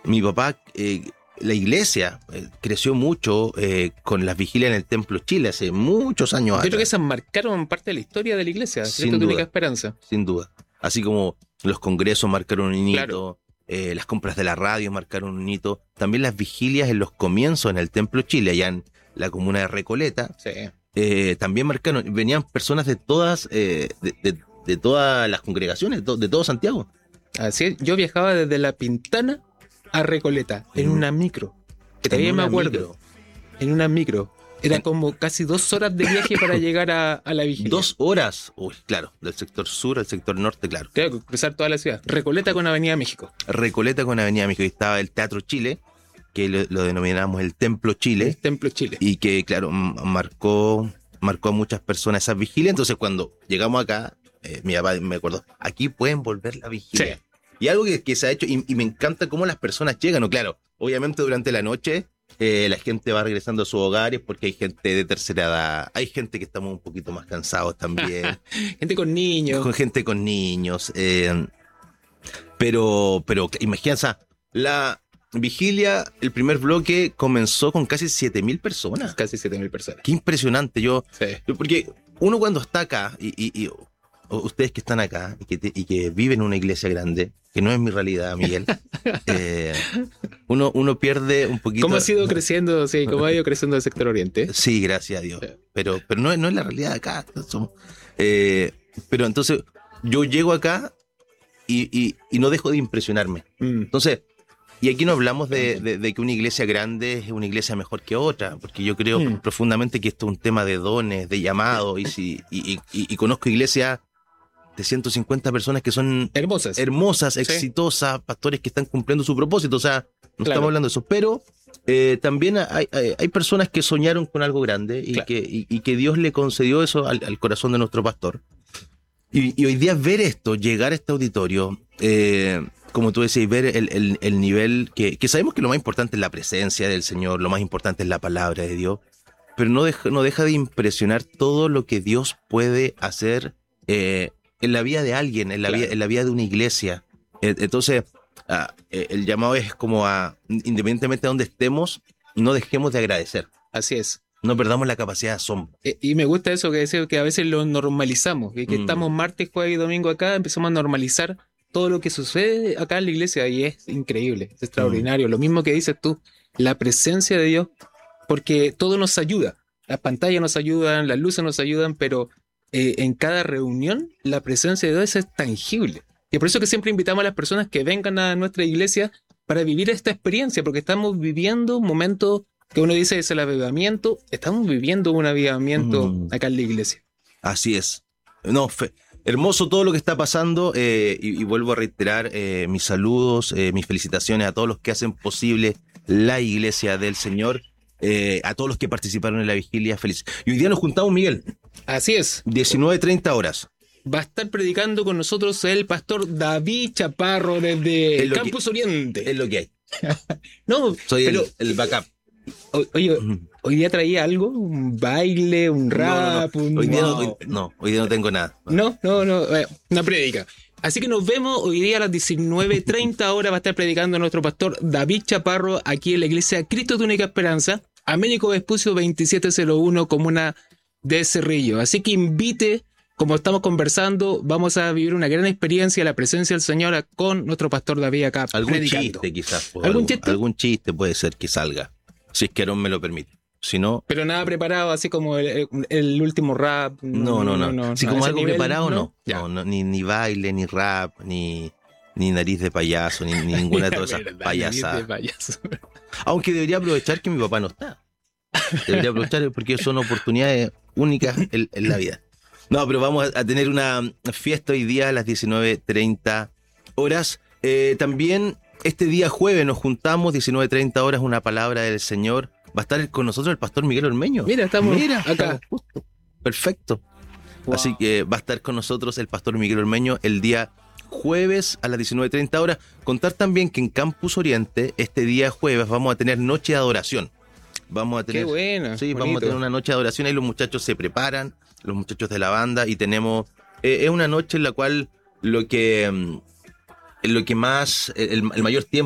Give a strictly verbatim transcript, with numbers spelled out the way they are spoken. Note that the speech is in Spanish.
mi papá, eh, la iglesia eh, creció mucho eh, con las vigilias en el Templo Chile hace muchos años Yo creo que atrás. esas marcaron parte de la historia de la iglesia. Sin Cristo, tu única duda. esperanza. Sin duda. Así como los congresos marcaron un hito, Claro. eh, las compras de la radio marcaron un hito, también las vigilias en los comienzos en el Templo Chile, allá en la comuna de Recoleta, Sí. eh, también marcaron, venían personas de todas, eh, de, de- de todas las congregaciones, de, to- de todo Santiago. Así es. Yo viajaba desde La Pintana a Recoleta en En- una micro. Que en todavía me una acuerdo. micro. En una micro. Era En- como casi dos horas de viaje para llegar a, a la vigilia. Dos horas, uy, claro, del sector sur al sector norte, claro. Claro, cruzar toda la ciudad. Recoleta con Avenida México. Recoleta con Avenida México, y estaba el Teatro Chile, que lo, lo denominamos el Templo Chile, El Templo Chile. y que, claro, m- marcó, marcó a muchas personas esas vigilias. Entonces, cuando llegamos acá, eh, mi papá me acordó, aquí pueden volver la vigilia. Sí. Y algo que, que se ha hecho, y, y me encanta cómo las personas llegan, ¿no? Claro, obviamente durante la noche eh, la gente va regresando a sus hogares porque hay gente de tercera edad, hay gente que estamos un poquito más cansados también, Gente con niños. con gente con niños, eh, pero, pero imagínense, la vigilia, el primer bloque comenzó con casi siete mil personas. Casi siete mil personas. Qué impresionante. Yo, Sí. yo- porque uno cuando está acá, y, y- y- o ustedes que están acá y que, te- y que viven en una iglesia grande, que no es mi realidad, Miguel, eh, uno, uno pierde un poquito. ¿Cómo ha ido creciendo? Sí, cómo ha ido creciendo el sector oriente. Sí, gracias a Dios. Sí. Pero, pero no, es- no es la realidad de acá. Somos- eh, pero entonces yo llego acá y, y- y no dejo de impresionarme. Mm. Entonces, y aquí no hablamos de, de- de que una iglesia grande es una iglesia mejor que otra, porque yo creo Mm. profundamente que esto es un tema de dones, de llamado, y, si, y, y- y- y conozco iglesias de ciento cincuenta personas que son Hermosas. hermosas, Sí. exitosas, pastores que están cumpliendo su propósito, o sea, no Claro. estamos hablando de eso, pero eh, también hay, hay, hay personas que soñaron con algo grande y, Claro. que, y, y que Dios le concedió eso al, al corazón de nuestro pastor. Y, y hoy día ver esto, llegar a este auditorio, eh, como tú decías, ver el, el- el nivel, que, que sabemos que lo más importante es la presencia del Señor, lo más importante es la palabra de Dios, pero no deja, no deja de impresionar todo lo que Dios puede hacer eh, en la vida de alguien, en la, Claro. vida, en la vida de una iglesia. Eh, Entonces, ah, eh, el llamado es como a, independientemente de donde estemos, no dejemos de agradecer, Así es. no perdamos la capacidad de asombro. Eh, Y me gusta eso que decía, que a veces lo normalizamos. Y que Mm. estamos martes, jueves y domingo acá, empezamos a normalizar todo lo que sucede acá en la iglesia y es increíble, es extraordinario. Lo mismo que dices tú, la presencia de Dios, porque todo nos ayuda. Las pantallas nos ayudan, las luces nos ayudan, pero eh, en cada reunión la presencia de Dios es tangible. Y por eso que siempre invitamos a las personas que vengan a nuestra iglesia para vivir esta experiencia, porque estamos viviendo un momento que uno dice es el avivamiento, estamos viviendo un avivamiento Mm. acá en la iglesia. Así es. No, fe- hermoso todo lo que está pasando eh, y, y vuelvo a reiterar eh, mis saludos, eh, mis felicitaciones a todos los que hacen posible la iglesia del Señor, eh, a todos los que participaron en la vigilia. Feliz. Y hoy día nos juntamos, Miguel, Así es. diecinueve treinta horas. Va a estar predicando con nosotros el pastor David Chaparro desde Es lo Campus que- Oriente. Es lo que hay. No, Soy pero el, el backup. o- oye, Ujú. hoy día traía algo, un baile, un No, no, no. rap, un Hoy día no, wow. hoy- no, hoy día no tengo nada. No, no, no, eh, una prédica. Así que nos vemos hoy día a las diecinueve treinta horas. Va a estar predicando nuestro pastor David Chaparro aquí en la iglesia Cristo de Única Esperanza, Américo Vespucio veintisiete cero uno, comuna de Cerrillo. Así que invite, como estamos conversando, vamos a vivir una gran experiencia, la presencia del Señor con nuestro pastor David acá Algún predicando. chiste quizás. po, ¿Algún chiste? Algún chiste puede ser que salga, si es que Aarón me lo permite. Si no, Pero nada preparado, así como el, el último rap. no, no, no. Si a como ese algo nivel, preparado, no. Ya. No, no, ni, ni baile, ni rap, ni, ni nariz de payaso, ni, ni ninguna de todas esas Verdad, payasadas. de payaso. Aunque debería aprovechar que mi papá no está. Debería aprovechar porque son oportunidades únicas en, en la vida. No, pero vamos a, a tener una fiesta hoy día a las diecinueve treinta horas. Eh, también este día jueves nos juntamos, diecinueve treinta horas, una palabra del Señor. Va a estar con nosotros el pastor Miguel Ormeño. Mira, estamos Mira, acá. estamos justo. Perfecto. Wow. Así que va a estar con nosotros el pastor Miguel Ormeño el día jueves a las diecinueve treinta horas. Contar también que en Campus Oriente, este día jueves, vamos a tener noche de adoración. Vamos a tener, Qué buena. sí, vamos a bonito. tener una noche de adoración. Ahí los muchachos se preparan, los muchachos de la banda, y tenemos. Eh, es una noche en la cual lo que, mm, en lo que más, el, el mayor tiempo